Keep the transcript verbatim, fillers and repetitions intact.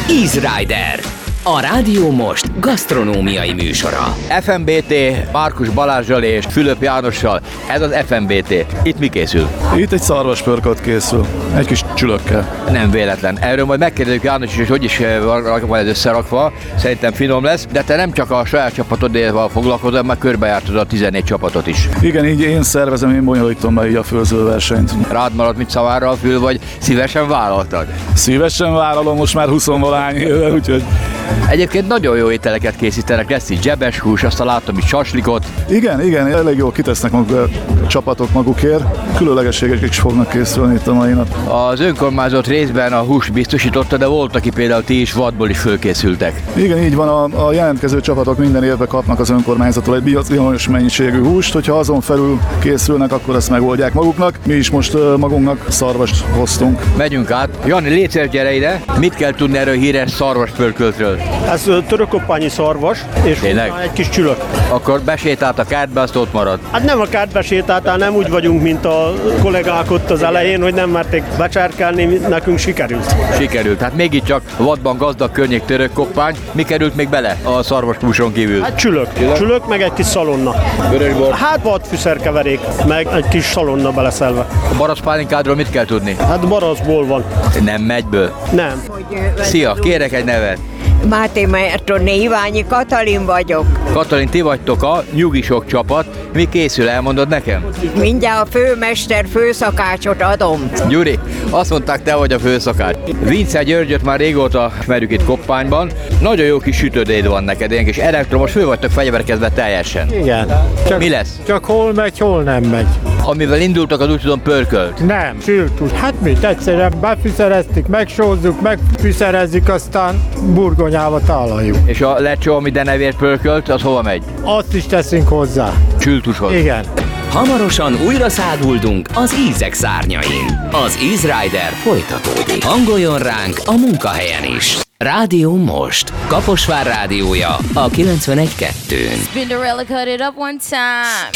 Easy Rider, a Rádió Most gasztronómiai műsora. ef em bé té Márkus Balázsral és Fülöp Jánossal. Ez az ef em bé té. Itt mi készül? Itt egy szarvaspörkölt készül, egy kis csülökkel. Nem véletlen. Erről majd megkérdezzük János is, hogy hogy is van ez összerakva. Szerintem finom lesz, de te nem csak a saját csapatodéval foglalkozol, már körbejártad a tizennégy csapatot is. Igen, így én szervezem, én bonyolítom be így a főzőversenyt. Rád maradt, mit szavára a fül, vagy szívesen vállaltad? Szívesen vállalom, most már huszonvalány éve, úgyhogy... Egyébként nagyon jó ételeket készítenek, lesz itt zsebes hús, aztán láttam itt saslikot. Igen, igen, elég jól kitesznek maguk a csapatok magukért. Különlegességek is fognak készülni itt a mai nap. Az önkormányzat részben a hús biztosította, de volt, aki például ti is vadból is fölkészültek. Igen, így van, a, a jelentkező csapatok minden évben kapnak az önkormányzattól egy bizonyos mennyiségű húst, hogyha azon felül készülnek, akkor ezt megoldják maguknak. Mi is most uh, magunknak szarvast hoztunk. Megyünk át. Jani, légy szíves, gyere ide. Mit kell tudni erről a híres szarvaspörköltről? Ez törökoppányi szarvas, és utána egy kis csülök. Akkor besétált a kertbe, azt ott marad. Hát nem a kertbe sétáltál, nem úgy vagyunk, mint a kollégák ott az elején, hogy nem merték becsárkálni, nekünk sikerült. Sikerült. Hát mégiscsak vadban gazdag környék törökkoppány. Mi került még bele a szarvaspúson kívül? Hát csülök. Csülök, csülök meg egy kis szalonna. Vörösbor. Hát vadfűszerkeverék, meg egy kis szalonna beleszelve. A barackpálinkádról mit kell tudni? Hát baraszból van. Nem megyből? Nem. Szia, kérek egy nevet. Máté Mártonné, Iványi Katalin vagyok. Katalin, ti vagytok a nyugisok csapat. Mi készül, elmondod nekem? Mindjárt a főmester főszakácsot adom. Gyuri, azt mondták, te vagy a főszakács. Vince Györgyöt már régóta ismerjük itt Koppányban. Nagyon jó kis sütődéd van neked, ilyen kis elektromos, fő vagytok fegyverkezve teljesen. Igen. Csak, Mi lesz? Csak hol megy, hol nem megy. Amivel indultak, az úgy tudom pörkölt. Nem, sültus. Hát mit, egyszerűen befűszereztük, megsózzuk, megfűszerezzük, aztán burgonyába tálaljuk. És a lecsó, ami denevért pörkölt, az hova megy? Azt is teszünk hozzá. Csültushoz. Igen. Hamarosan újra száguldunk az ízek szárnyain. Az Easy Rider folytatódik. Hangoljon ránk a munkahelyen is. Rádió Most. Kaposvár rádiója a kilencvenegy kettő. Spinderella cut it up one time.